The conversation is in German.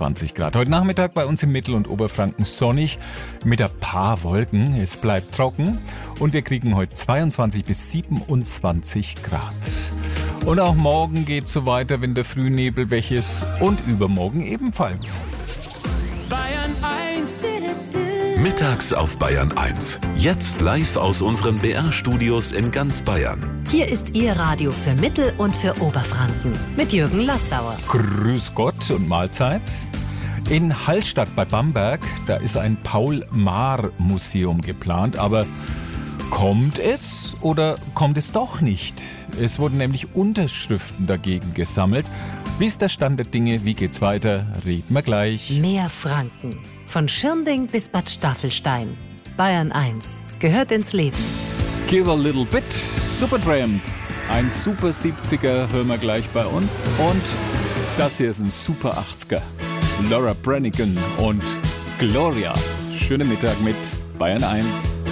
25 Grad. Heute Nachmittag bei uns im Mittel- und Oberfranken sonnig mit ein paar Wolken. Es bleibt trocken und wir kriegen heute 22 bis 27 Grad. Und auch morgen geht es so weiter, wenn der Frühnebel weg ist, und übermorgen ebenfalls. Bayern 1. Mittags auf Bayern 1. Jetzt live aus unseren BR-Studios in ganz Bayern. Hier ist Ihr Radio für Mittel- und für Oberfranken mit Jürgen Lassauer. Grüß Gott und Mahlzeit. In Hallstatt bei Bamberg, da ist ein Paul-Maar-Museum geplant, aber kommt es oder kommt es doch nicht? Es wurden nämlich Unterschriften dagegen gesammelt. Wie ist der Stand der Dinge? Wie geht's weiter? Reden wir gleich. Mehr Franken. Von Schirnding bis Bad Staffelstein. Bayern 1 gehört ins Leben. Give a little bit. Supertramp. Ein Super 70er hören wir gleich bei uns. Und das hier ist ein Super 80er. Laura Branigan und Gloria. Schönen Mittag mit Bayern 1.